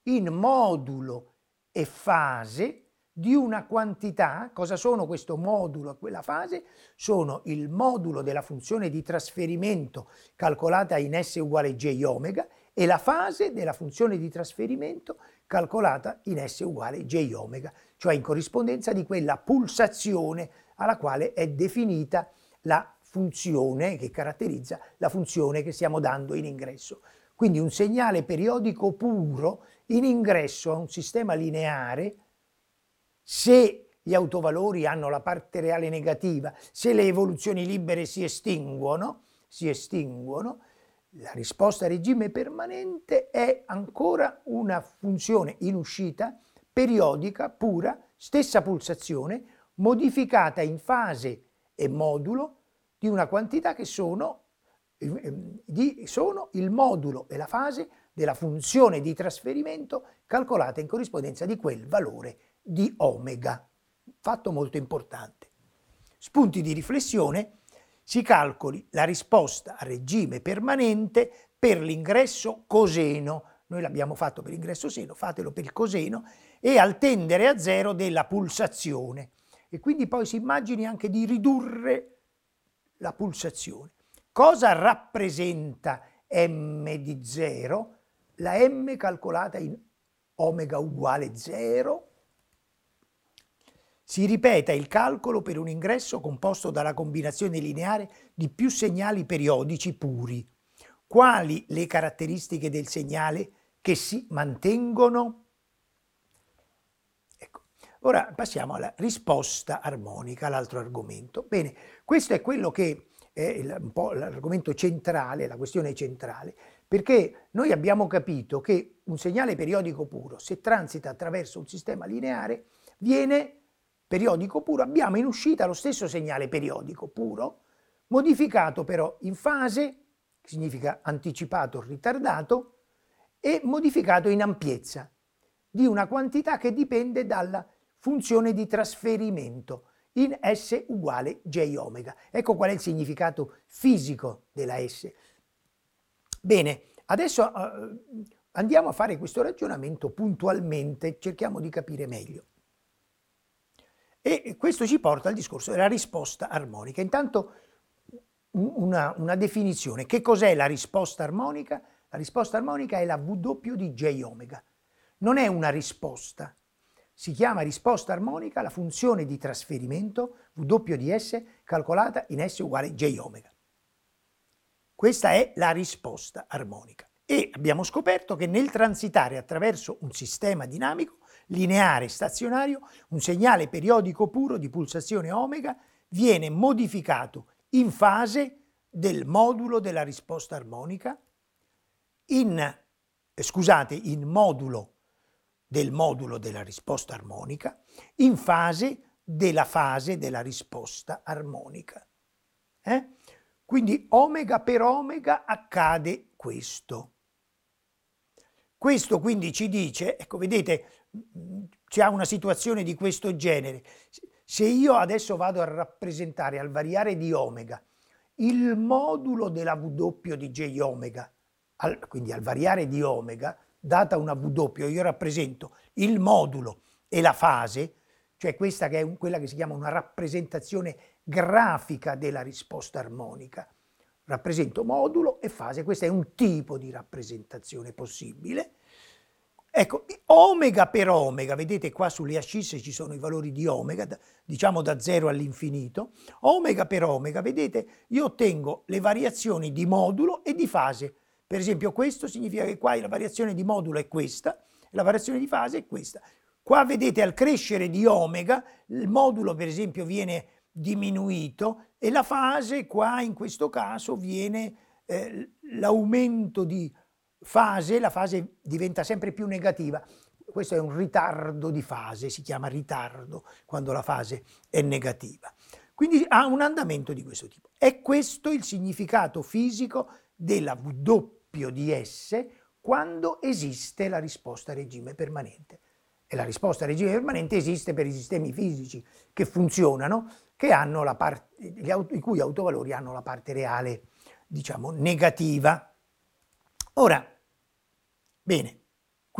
in modulo e fase di una quantità. Cosa sono questo modulo e quella fase? Sono il modulo della funzione di trasferimento calcolata in S uguale J omega e la fase della funzione di trasferimento calcolata in S uguale J omega, cioè in corrispondenza di quella pulsazione alla quale è definita la funzione che caratterizza la funzione che stiamo dando in ingresso. Quindi un segnale periodico puro in ingresso a un sistema lineare, se gli autovalori hanno la parte reale negativa, se le evoluzioni libere si estinguono, la risposta a regime permanente è ancora una funzione in uscita, periodica, pura, stessa pulsazione, modificata in fase e modulo di una quantità che sono il modulo e la fase della funzione di trasferimento calcolata in corrispondenza di quel valore di omega. Fatto molto importante. Spunti di riflessione: si calcoli la risposta a regime permanente per l'ingresso coseno. Noi l'abbiamo fatto per l'ingresso seno, fatelo per il coseno, e al tendere a zero della pulsazione. E quindi poi si immagini anche di ridurre la pulsazione. Cosa rappresenta m di 0? La m calcolata in omega uguale 0. Si ripeta il calcolo per un ingresso composto dalla combinazione lineare di più segnali periodici puri. Quali le caratteristiche del segnale che si mantengono? Ecco. Ora passiamo alla risposta armonica, l'altro argomento. Bene, questo è quello che è un po' l'argomento centrale, la questione centrale, perché noi abbiamo capito che un segnale periodico puro, se transita attraverso un sistema lineare, viene periodico puro. Abbiamo in uscita lo stesso segnale periodico puro, modificato però in fase, che significa anticipato o ritardato, e modificato in ampiezza di una quantità che dipende dalla funzione di trasferimento in S uguale J omega. Ecco qual è il significato fisico della S. Bene, adesso andiamo a fare questo ragionamento puntualmente, cerchiamo di capire meglio. E questo ci porta al discorso della risposta armonica. Intanto una definizione. Che cos'è la risposta armonica? La risposta armonica è la W di J omega. Non è una risposta. Si chiama risposta armonica la funzione di trasferimento W di S calcolata in S uguale J omega. Questa è la risposta armonica. E abbiamo scoperto che nel transitare attraverso un sistema dinamico, lineare stazionario, un segnale periodico puro di pulsazione omega viene modificato in fase del modulo della risposta armonica, in modulo del modulo della risposta armonica, in fase della risposta armonica. Quindi omega per omega accade questo. Questo quindi ci dice, ecco vedete, c'è una situazione di questo genere. Se io adesso vado a rappresentare al variare di omega il modulo della W di J omega, quindi al variare di omega, data una W, io rappresento il modulo e la fase, cioè questa che è quella che si chiama una rappresentazione grafica della risposta armonica. Rappresento modulo e fase, questo è un tipo di rappresentazione possibile. Ecco, omega per omega, vedete qua sulle ascisse ci sono i valori di omega, diciamo da 0 all'infinito. Omega per omega, vedete, io ottengo le variazioni di modulo e di fase. Per esempio questo significa che qua la variazione di modulo è questa, e la variazione di fase è questa. Qua vedete al crescere di omega, il modulo per esempio viene diminuito e la fase qua in questo caso viene l'aumento di fase, la fase diventa sempre più negativa. Questo è un ritardo di fase, si chiama ritardo quando la fase è negativa. Quindi ha un andamento di questo tipo. È questo il significato fisico della W di S quando esiste la risposta a regime permanente. E la risposta a regime permanente esiste per i sistemi fisici che funzionano, che hanno i cui autovalori hanno la parte reale, diciamo, negativa. Ora, bene,